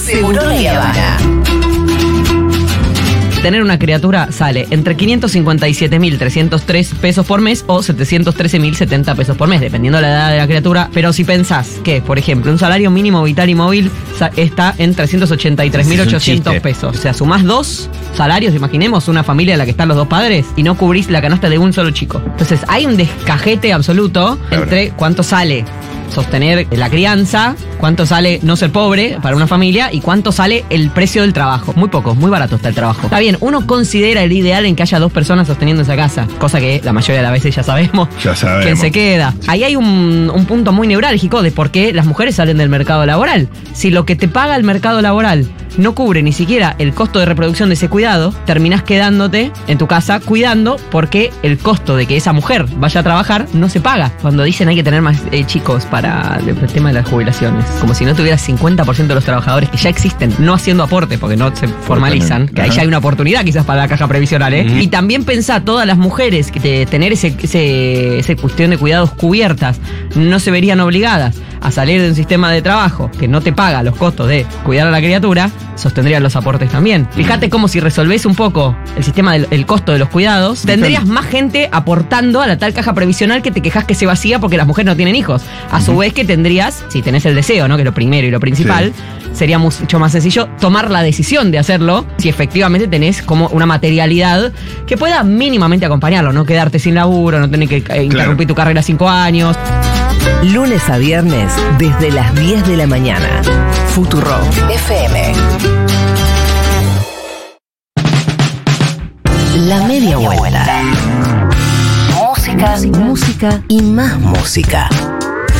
Seguro La Habana. Tener una criatura sale entre 557.303 pesos por mes o 713.070 pesos por mes, dependiendo de la edad de la criatura. Pero si pensás que, por ejemplo, un salario mínimo vital y móvil está en 383.800 pesos. O sea, sumás 2 salarios, imaginemos una familia en la que están los 2 padres y no cubrís la canasta de un solo chico. Entonces hay un descajete absoluto entre cuánto sale sostener la crianza, cuánto sale no ser pobre para una familia y cuánto sale el precio del trabajo. Muy poco, muy barato está el trabajo. Está bien, uno considera el ideal en que haya 2 personas sosteniendo esa casa, cosa que la mayoría de las veces ya sabemos quién se queda. Ahí hay un punto muy neurálgico de por qué las mujeres salen del mercado laboral. Si lo que te paga el mercado laboral no cubre ni siquiera el costo de reproducción de ese cuidado, terminás quedándote en tu casa cuidando porque el costo de que esa mujer vaya a trabajar no se paga. Cuando dicen hay que tener más chicos para el tema de las jubilaciones, como si no tuvieras 50% de los trabajadores que ya existen no haciendo aporte porque no se formalizan, que ahí ya hay una oportunidad quizás para la caja previsional, Y también pensá, todas las mujeres que de tener ese cuestión de cuidados cubiertas no se verían obligadas a salir de un sistema de trabajo que no te paga los costos de cuidar a la criatura, sostendrían los aportes también. Fíjate cómo si resolvés un poco el sistema del costo de los cuidados, tendrías más gente aportando a la tal caja previsional que te quejas que se vacía porque las mujeres no tienen hijos. A su vez que tendrías, si tenés el deseo, ¿no? Que es lo primero y lo principal, sería mucho más sencillo tomar la decisión de hacerlo si efectivamente tenés como una materialidad que pueda mínimamente acompañarlo, no quedarte sin laburo, no tener que interrumpir tu carrera 5 años. Lunes a viernes, desde las 10 de la mañana. Futurock FM. La media vuelta. Música y más música.